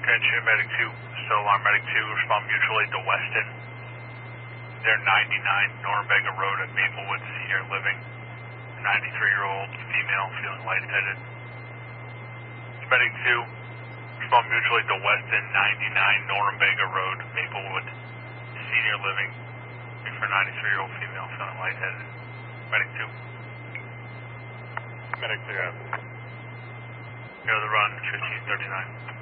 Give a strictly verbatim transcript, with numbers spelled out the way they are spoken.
Transit Medic two, so Alarm Medic two, respond mutually to Weston. They're ninety-nine Norumbega Road at Maplewood Senior Living. ninety-three-year-old female feeling lightheaded. Medic two, respond mutually to Weston, ninety-nine Norumbega Road, Maplewood Senior Living. For ninety-three-year-old female feeling lightheaded. Medic two. Medic two. Go to the run, fifteen thirty-nine.